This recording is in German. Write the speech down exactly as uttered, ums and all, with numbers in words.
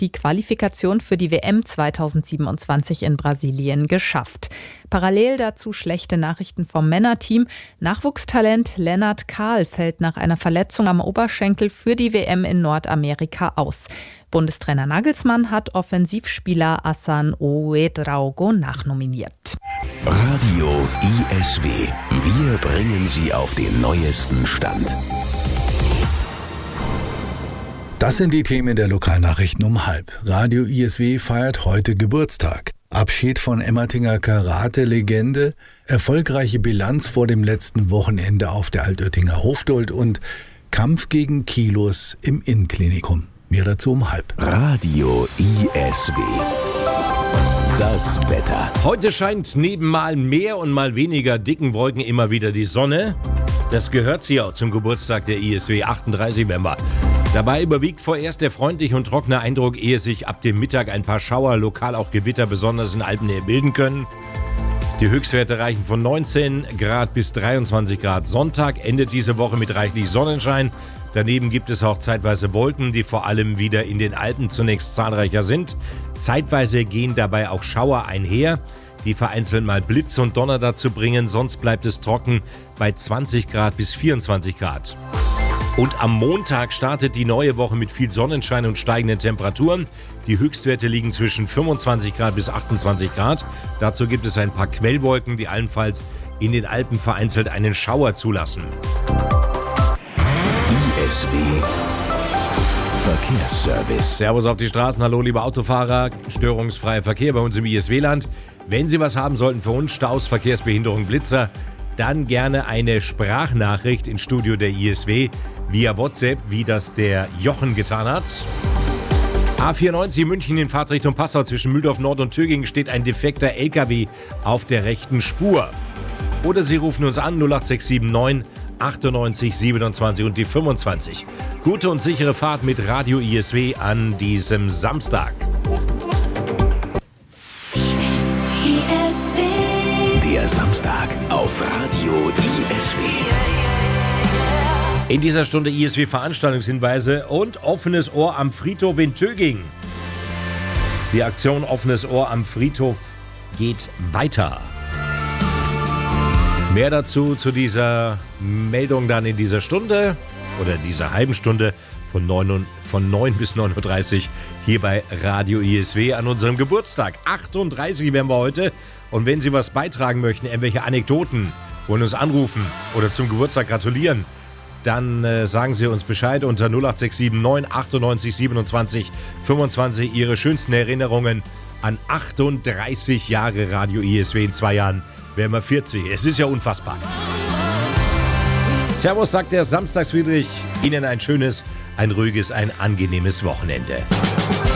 die Qualifikation für die W M zweitausendsiebenundzwanzig in Brasilien geschafft. Parallel dazu schlechte Nachrichten vom Männerteam. Nachwuchstalent Lennart Kahl fällt nach einer Verletzung am Oberschenkel für die W M in Nordamerika aus. Bundestrainer Nagelsmann hat Offensivspieler Hassan Ouedraogo nachnominiert. Radio I S W. Wir bringen Sie auf den neuesten Stand. Das sind die Themen der Lokalnachrichten um halb. Radio I S W feiert heute Geburtstag. Abschied von Emmertinger Karate-Legende, erfolgreiche Bilanz vor dem letzten Wochenende auf der Altöttinger Hofdold und Kampf gegen Kilos im Innenklinikum. Mehr dazu um halb. Radio I S W. Das Wetter. Heute scheint neben mal mehr und mal weniger dicken Wolken immer wieder die Sonne. Das gehört sie auch zum Geburtstag der I S W, achtunddreißig November. Dabei überwiegt vorerst der freundliche und trockene Eindruck, ehe sich ab dem Mittag ein paar Schauer, lokal auch Gewitter, besonders in Alpennähe bilden können. Die Höchstwerte reichen von neunzehn Grad bis dreiundzwanzig Grad. Sonntag endet diese Woche mit reichlich Sonnenschein. Daneben gibt es auch zeitweise Wolken, die vor allem wieder in den Alpen zunächst zahlreicher sind. Zeitweise gehen dabei auch Schauer einher, die vereinzelt mal Blitz und Donner dazu bringen. Sonst bleibt es trocken bei zwanzig Grad bis vierundzwanzig Grad. Und am Montag startet die neue Woche mit viel Sonnenschein und steigenden Temperaturen. Die Höchstwerte liegen zwischen fünfundzwanzig Grad bis achtundzwanzig Grad. Dazu gibt es ein paar Quellwolken, die allenfalls in den Alpen vereinzelt einen Schauer zulassen. I S W Verkehrsservice. Servus auf die Straßen, hallo liebe Autofahrer. Störungsfreier Verkehr bei uns im I S W-Land. Wenn Sie was haben sollten für uns, Staus, Verkehrsbehinderung, Blitzer, dann gerne eine Sprachnachricht ins Studio der I S W via WhatsApp, wie das der Jochen getan hat. A vierundneunzig München in Fahrtrichtung Passau zwischen Mühldorf Nord und Töging steht ein defekter L K W auf der rechten Spur. Oder Sie rufen uns an null acht sechs sieben neun achtundneunzig siebenundzwanzig und die fünfundzwanzig. Gute und sichere Fahrt mit Radio I S W an diesem Samstag. Der Samstag auf Radio I S W. In dieser Stunde I S W-Veranstaltungshinweise und offenes Ohr am Friedhof in Töging. Die Aktion Offenes Ohr am Friedhof geht weiter. Mehr dazu zu dieser Meldung dann in dieser Stunde oder dieser halben Stunde von neun, von neun bis neun Uhr dreißig hier bei Radio I S W an unserem Geburtstag. achtunddreißig werden wir heute. Und wenn Sie was beitragen möchten, irgendwelche Anekdoten, wollen uns anrufen oder zum Geburtstag gratulieren, dann äh, sagen Sie uns Bescheid unter null acht sechs sieben neun achtundneunzig siebenundzwanzig fünfundzwanzig Ihre schönsten Erinnerungen an achtunddreißig Jahre Radio I S W. In zwei Jahren wären wir vierzig. Es ist ja unfassbar. Servus, sagt der Samstagsfriedrich. Ihnen ein schönes, ein ruhiges, ein angenehmes Wochenende.